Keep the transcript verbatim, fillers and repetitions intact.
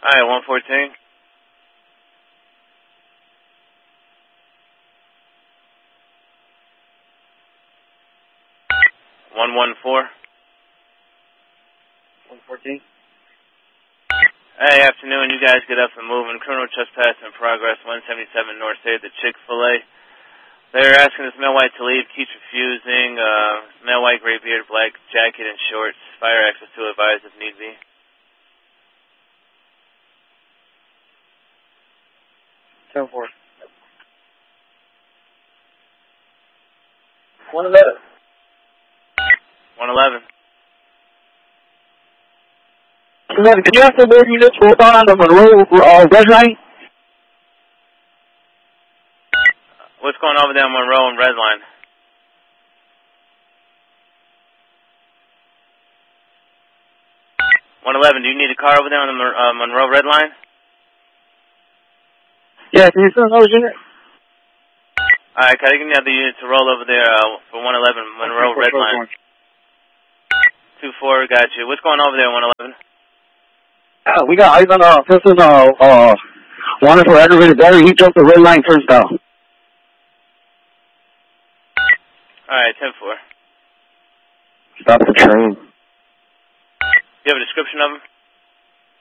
Alright, one fourteen. one one four. one fourteen. Hey, afternoon. You guys get up and moving. Criminal trespass in progress, one seventy-seven North State, the Chick-fil-A. They're asking this male white to leave, keeps refusing. Uh, male white, gray beard, black jacket and shorts. Fire access to advise if need be. ten four. one eleven. one eleven. Can you ask the board units for on the Monroe uh, red line? What's going on over there on Monroe and Red Line? one eleven, do you need a car over there on the uh, Monroe Red Line? Yeah, can you send another unit? Alright, can I give me another unit to roll over there uh, for one eleven Monroe Red Line? two four, got you. What's going on over there on one eleven? Uh, we got eyes on a person, uh, uh, wanted for aggravated battery. He jumped the red line turnstile. Alright, ten four. Stop the train. Do you have a description of him?